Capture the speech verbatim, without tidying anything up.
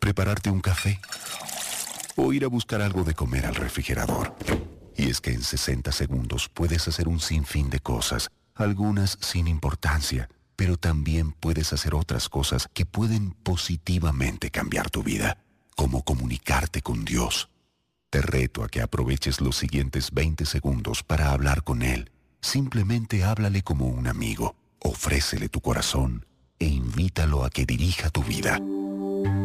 prepararte un café o ir a buscar algo de comer al refrigerador. Y es que en sesenta segundos puedes hacer un sinfín de cosas, algunas sin importancia, pero también puedes hacer otras cosas que pueden positivamente cambiar tu vida, como comunicarte con Dios. Te reto a que aproveches los siguientes veinte segundos para hablar con Él. Simplemente háblale como un amigo, ofrécele tu corazón e invítalo a que dirija tu vida.